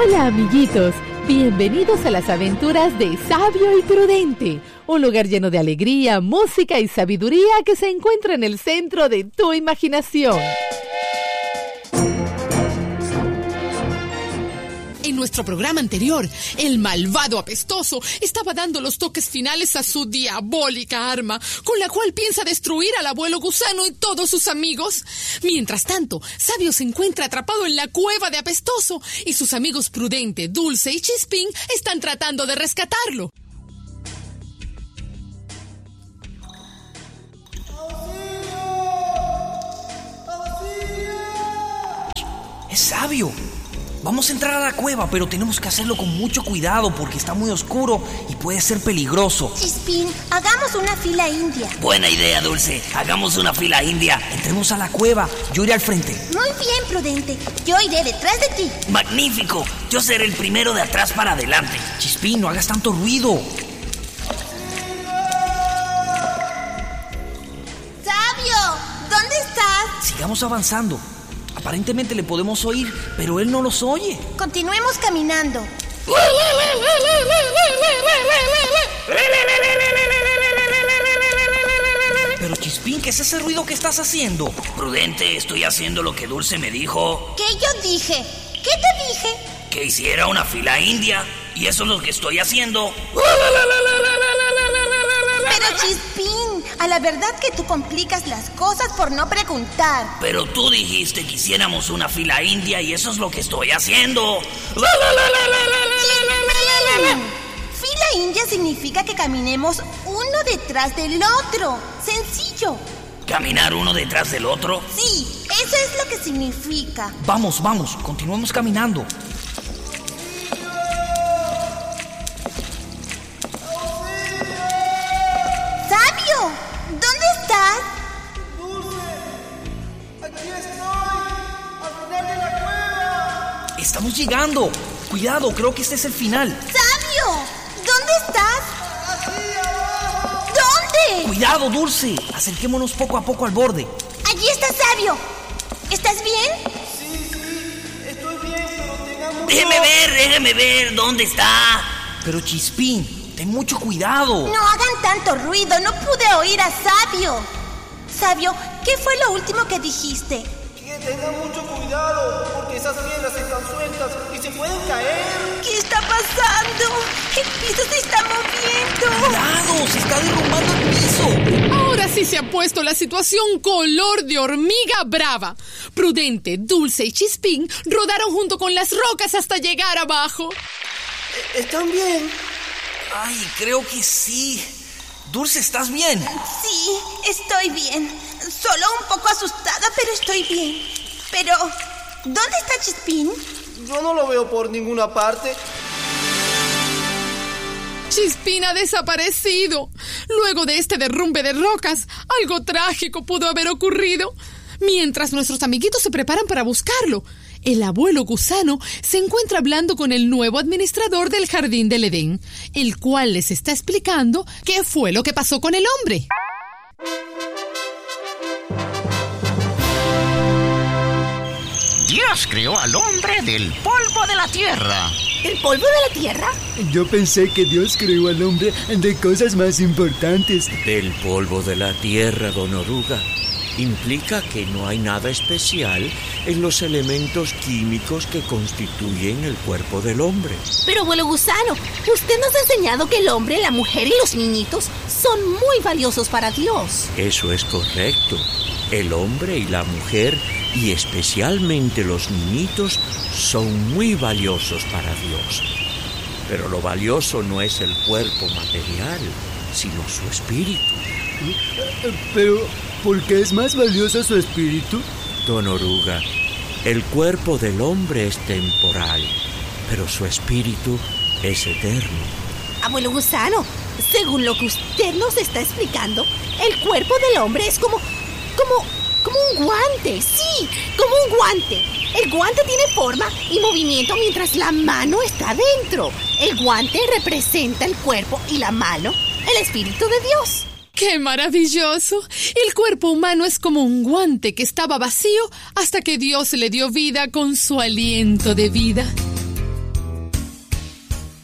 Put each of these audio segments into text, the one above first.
Hola amiguitos, bienvenidos a las aventuras de Sabio y Prudente, un lugar lleno de alegría, música y sabiduría que se encuentra en el centro de tu imaginación. En nuestro programa anterior, el malvado apestoso estaba dando los toques finales a su diabólica arma, con la cual piensa destruir al abuelo gusano y todos sus amigos. Mientras tanto, Sabio se encuentra atrapado en la cueva de Apestoso y sus amigos Prudente, Dulce y Chispín están tratando de rescatarlo. ¡Es Sabio! Vamos a entrar a la cueva, pero tenemos que hacerlo con mucho cuidado porque está muy oscuro y puede ser peligroso. Chispín, hagamos una fila india. Buena idea, Dulce. Hagamos una fila india. Entremos a la cueva. Yo iré al frente. Muy bien, Prudente. Yo iré detrás de ti. ¡Magnífico! Yo seré el primero de atrás para adelante. Chispín, no hagas tanto ruido. ¡Sabio! ¿Dónde estás? Sigamos avanzando. Aparentemente le podemos oír, pero él no los oye. Continuemos caminando. Pero Chispín, ¿qué es ese ruido que estás haciendo? Prudente, estoy haciendo lo que Dulce me dijo. ¿Qué yo dije? ¿Qué te dije? Que hiciera una fila india. Y eso es lo que estoy haciendo. Pero Chispín, a la verdad que tú complicas las cosas por no preguntar. Pero tú dijiste que hiciéramos una fila india y eso es lo que estoy haciendo. Chispín, fila india significa que caminemos uno detrás del otro. Sencillo. ¿Caminar uno detrás del otro? Sí, eso es lo que significa. Vamos, continuemos caminando. ¿Dónde estás? Dulce, aquí estoy, al final de la cueva. Estamos llegando. Cuidado, creo que este es el final. ¡Sabio! ¿Dónde estás? Aquí abajo. ¿Dónde? Cuidado, Dulce. Acerquémonos poco a poco al borde. Allí está Sabio. ¿Estás bien? Sí, estoy bien, pero tengamos... Déjeme ver, ¿dónde está? Pero Chispín, ten mucho cuidado. No hagan tanto ruido, no pude oír a Sabio. Sabio, ¿qué fue lo último que dijiste? Que tengan mucho cuidado, porque esas piedras están sueltas y se pueden caer. ¿Qué está pasando? El piso se está moviendo. ¡Cuidado! ¡Se está derrumbando el piso! Ahora sí se ha puesto la situación color de hormiga brava. Prudente, Dulce y Chispín rodaron junto con las rocas hasta llegar abajo. ¿Están bien? Ay, creo que sí. Dulce, ¿estás bien? Sí, estoy bien. Solo un poco asustada, pero estoy bien. Pero, ¿dónde está Chispín? Yo no lo veo por ninguna parte. Chispín ha desaparecido. Luego de este derrumbe de rocas, algo trágico pudo haber ocurrido. Mientras nuestros amiguitos se preparan para buscarlo, el abuelo gusano se encuentra hablando con el nuevo administrador del Jardín del Edén, el cual les está explicando qué fue lo que pasó con el hombre. Dios creó al hombre del polvo de la tierra. ¿El polvo de la tierra? Yo pensé que Dios creó al hombre de cosas más importantes. Del polvo de la tierra, don Oruga. Implica que no hay nada especial en los elementos químicos que constituyen el cuerpo del hombre. Pero, abuelo gusano, usted nos ha enseñado que el hombre, la mujer y los niñitos son muy valiosos para Dios. Eso es correcto. El hombre y la mujer, y especialmente los niñitos, son muy valiosos para Dios. Pero lo valioso no es el cuerpo material, sino su espíritu. Pero, ¿por qué es más valioso su espíritu? Don Oruga, el cuerpo del hombre es temporal, pero su espíritu es eterno. Abuelo gusano, según lo que usted nos está explicando, el cuerpo del hombre es como un guante. Sí, como un guante. El guante tiene forma y movimiento mientras la mano está dentro. El guante representa el cuerpo y la mano, el espíritu de Dios. ¡Qué maravilloso! El cuerpo humano es como un guante que estaba vacío hasta que Dios le dio vida con su aliento de vida.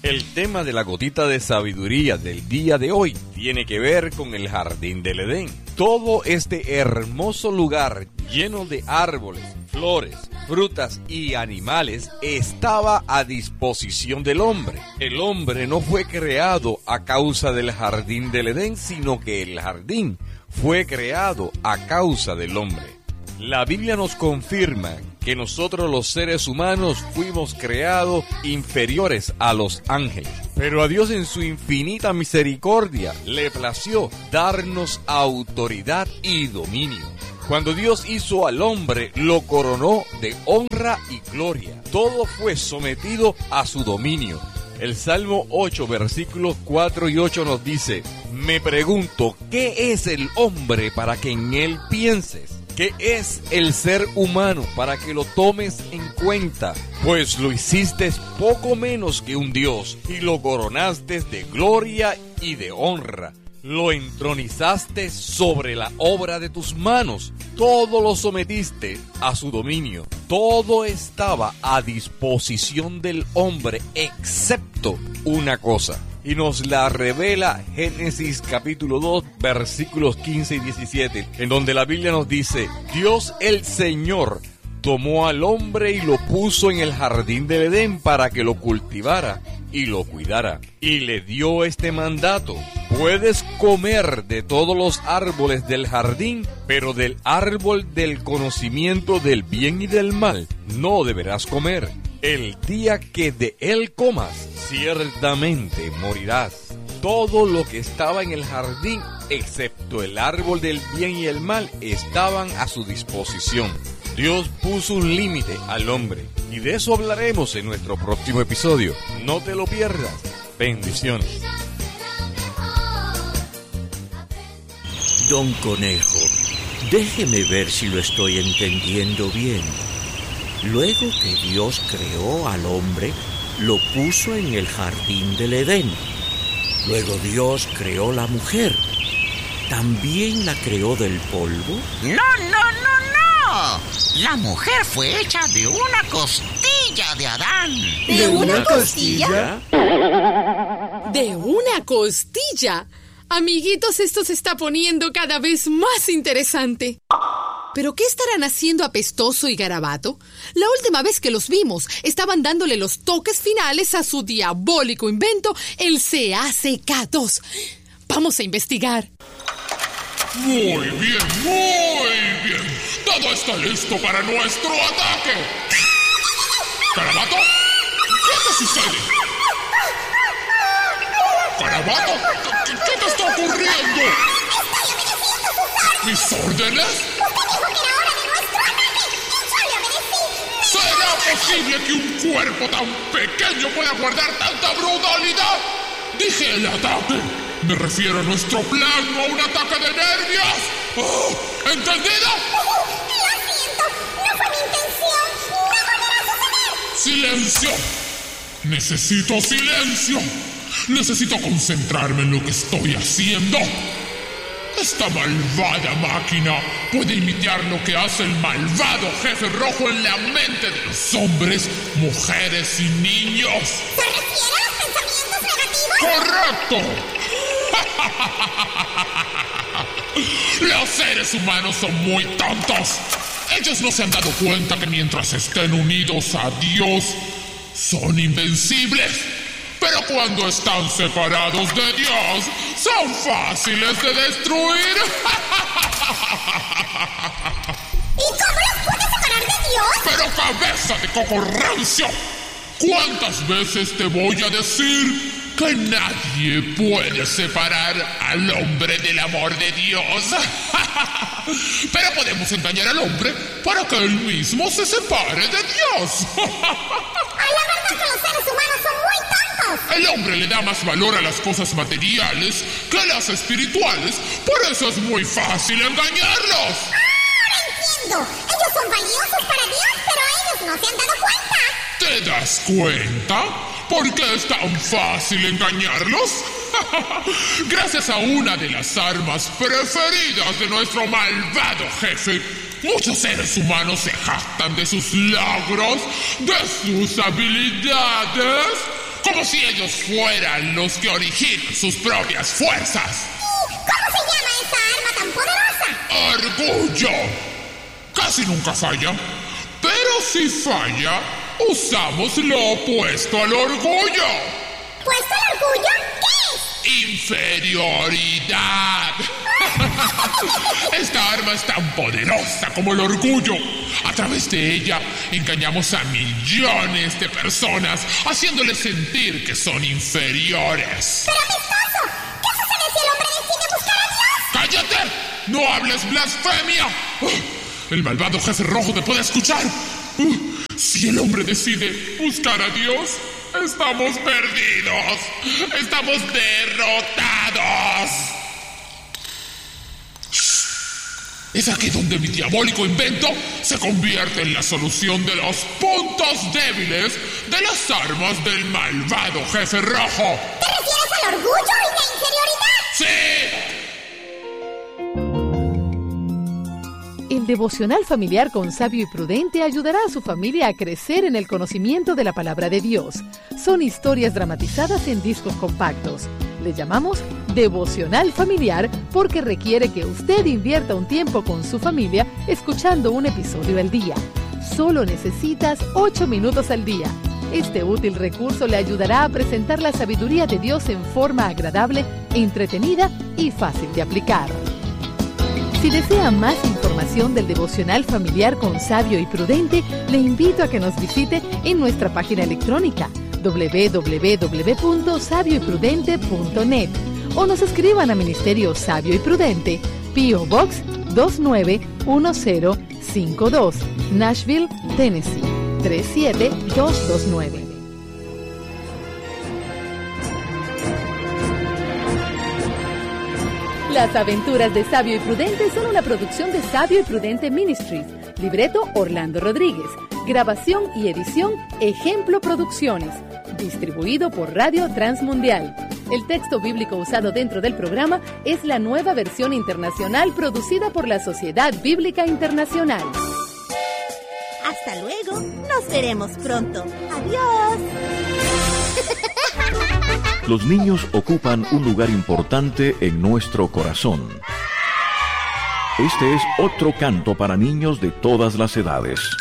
El tema de la gotita de sabiduría del día de hoy tiene que ver con el jardín del Edén. Todo este hermoso lugar lleno de árboles, flores, frutas y animales estaba a disposición del hombre. El hombre no fue creado a causa del jardín del Edén, sino que el jardín fue creado a causa del hombre. La Biblia nos confirma que nosotros los seres humanos fuimos creados inferiores a los ángeles. Pero a Dios en su infinita misericordia le plació darnos autoridad y dominio. Cuando Dios hizo al hombre, lo coronó de honra y gloria. Todo fue sometido a su dominio. El Salmo 8, versículos 4 y 8 nos dice: me pregunto, ¿qué es el hombre para que en él pienses? ¿Qué es el ser humano para que lo tomes en cuenta? Pues lo hiciste poco menos que un Dios y lo coronaste de gloria y de honra. Lo entronizaste sobre la obra de tus manos. Todo lo sometiste a su dominio. Todo estaba a disposición del hombre, excepto una cosa. Y nos la revela Génesis capítulo 2, versículos 15 y 17, en donde la Biblia nos dice: Dios el Señor tomó al hombre y lo puso en el jardín del Edén para que lo cultivara y lo cuidara. Y le dio este mandato: puedes comer de todos los árboles del jardín, pero del árbol del conocimiento del bien y del mal no deberás comer. El día que de él comas, ciertamente morirás. Todo lo que estaba en el jardín, excepto el árbol del bien y el mal, estaban a su disposición. Dios puso un límite al hombre, y de eso hablaremos en nuestro próximo episodio. No te lo pierdas. Bendiciones. Don Conejo, déjeme ver si lo estoy entendiendo bien. Luego que Dios creó al hombre, lo puso en el jardín del Edén. Luego Dios creó la mujer. ¿También la creó del polvo? No. La mujer fue hecha de una costilla de Adán. ¿De una costilla? ¿De una costilla? Amiguitos, esto se está poniendo cada vez más interesante. ¿Pero qué estarán haciendo Apestoso y Garabato? La última vez que los vimos, estaban dándole los toques finales a su diabólico invento, el CACK2. Vamos a investigar. Muy bien. Todo está listo para nuestro ataque. ¿Garabato? ¿Qué te sucede? ¿Garabato? ¿Qué te está ocurriendo? ¿Mis órdenes? ¿Será posible que un cuerpo tan pequeño pueda guardar tanta brutalidad? Dije el ataque. Me refiero a nuestro plan, no a un ataque de nervios. Oh, ¿entendida? Lo siento, no fue mi intención. No volverá a suceder. ¡Silencio! Necesito silencio. Necesito concentrarme en lo que estoy haciendo. Esta malvada máquina puede imitar lo que hace el malvado jefe rojo en la mente de los hombres, mujeres y niños. ¿Se refiere a los pensamientos negativos? ¡Correcto! Los seres humanos son muy tontos. Ellos no se han dado cuenta que mientras estén unidos a Dios, son invencibles. Pero cuando están separados de Dios, son fáciles de destruir. ¿Y cómo los puede separar de Dios? Pero cabeza de coco rancio, ¿cuántas veces te voy a decir que nadie puede separar al hombre del amor de Dios? Pero podemos engañar al hombre para que él mismo se separe de Dios. Ay, la verdad que los seres humanos son muy tontos. El hombre le da más valor a las cosas materiales que a las espirituales. Por eso es muy fácil engañarlos. Ahora entiendo. Ellos son valiosos para Dios, pero ellos no se han dado cuenta. ¿Te das cuenta? ¿Por qué es tan fácil engañarlos? Gracias a una de las armas preferidas de nuestro malvado jefe, muchos seres humanos se jactan de sus logros, de sus habilidades, Como si ellos fueran los que originan sus propias fuerzas. ¿Cómo se llama esa arma tan poderosa? ¡Orgullo! Casi nunca falla, pero si falla, usamos lo opuesto al orgullo. ¿Opuesto al orgullo? ¿Qué es? ¡Inferioridad! Esta arma es tan poderosa como el orgullo. A través de ella engañamos a millones de personas, haciéndoles sentir que son inferiores. ¡Pero apestoso! ¿Qué sucede si el hombre decide buscar a Dios? ¡Cállate! ¡No hables blasfemia! El malvado jefe rojo te puede escuchar. Si el hombre decide buscar a Dios, estamos perdidos. Estamos derrotados. Es aquí donde mi diabólico invento se convierte en la solución de los puntos débiles de las armas del malvado jefe rojo. ¿Te refieres al orgullo y la inferioridad? ¡Sí! El devocional familiar con Sabio y Prudente ayudará a su familia a crecer en el conocimiento de la palabra de Dios. Son historias dramatizadas en discos compactos. Le llamamos devocional familiar porque requiere que usted invierta un tiempo con su familia escuchando un episodio al día. Solo necesitas 8 minutos al día. Este útil recurso le ayudará a presentar la sabiduría de Dios en forma agradable, entretenida y fácil de aplicar. Si desea más información del devocional familiar con Sabio y Prudente, le invito a que nos visite en nuestra página electrónica www.sabioyprudente.net o nos escriban a Ministerio Sabio y Prudente, P.O. Box 291052, Nashville, Tennessee 37229. Las aventuras de Sabio y Prudente son una producción de Sabio y Prudente Ministries. Libreto Orlando Rodríguez. Grabación y edición Ejemplo Producciones. Distribuido por Radio Transmundial. El texto bíblico usado dentro del programa es la nueva versión internacional producida por la Sociedad Bíblica Internacional. Hasta luego. Nos veremos pronto. Adiós. Los niños ocupan un lugar importante en nuestro corazón. Este es otro canto para niños de todas las edades.